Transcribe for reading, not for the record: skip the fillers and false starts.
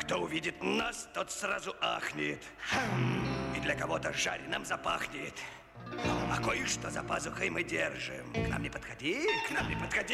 Кто увидит нас, тот сразу ахнет. И для кого-то жареным запахнет. А кое-что за пазухой мы держим. К нам не подходи, к нам не подходи.